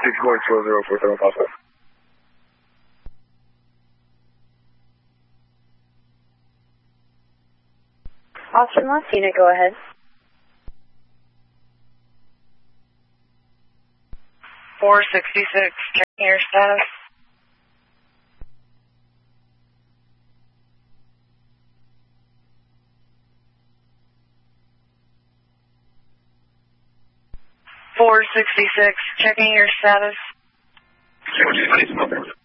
6.4047 Papa. Austin West unit, go ahead. 466, checking your status. Checking your status.